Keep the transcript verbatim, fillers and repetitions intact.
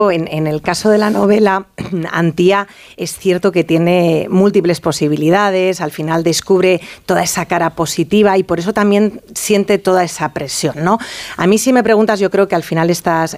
En, en el caso de la novela, Antía es cierto que tiene múltiples posibilidades, al final descubre toda esa cara positiva y por eso también siente toda esa presión, ¿no? A mí, si me preguntas, yo creo que al final estas,